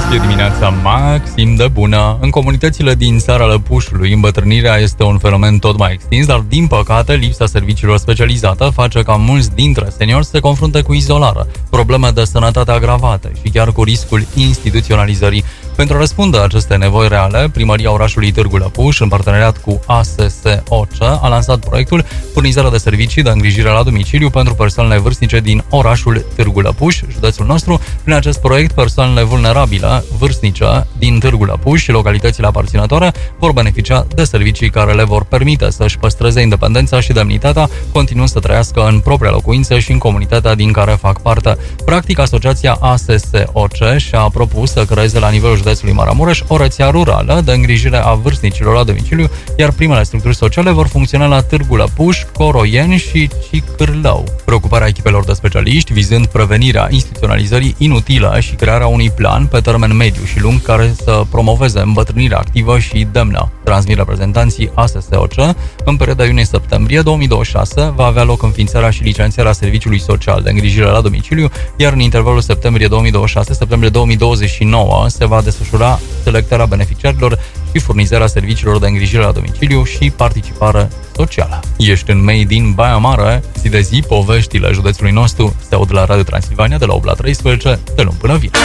E dimineața maxim de bună. În comunitățile din țara Lăpușului, îmbătrânirea este un fenomen tot mai extins, dar din păcate lipsa serviciilor specializate face ca mulți dintre seniori să se confrunte cu izolare, probleme de sănătate agravate și chiar cu riscul instituționalizării. Pentru a răspunde aceste nevoi reale, Primăria orașului Târgu Lăpuș, în parteneriat cu ASSOC, a lansat proiectul Furnizarea de servicii de îngrijire la domiciliu pentru persoanele vârstnice din orașul Târgu Lăpuș, județul nostru. Prin acest proiect, persoanele vulnerabile, vârstnice din Târgu Lăpuș și localitățile aparținătoare vor beneficia de servicii care le vor permite să-și păstreze independența și demnitatea, continuând să trăiască în propria locuință și în comunitatea din care fac parte. Practic, asociația ASSOC și-a propus să creeze la nivelul județului Maramureș o rețea rurală de îngrijire a vârstnicilor la domiciliu, iar primele structuri sociale vor funcționa la Târgu Lăpuș, Coroieni și Cicârlău. Preocuparea echipelor de specialiști vizând prevenirea instituționalizării inutile și crearea unui plan pe termen mediu și lung care să promoveze îmbătrânirea activă și demnă. Transmit reprezentanții ASSOC. În perioada iunie-septembrie 2026 va avea loc înființarea și licențierea serviciului social de îngrijire la domiciliu, iar în intervalul septembrie 2026-septembrie 2029 se va desfășura selectarea beneficiarilor și furnizarea serviciilor de îngrijire la domiciliu și participare socială. Ești în mei din Baia Mare, zi de zi, poveștile județului nostru se aud la Radio Transilvania de la 8 la 13, de luni până vineri.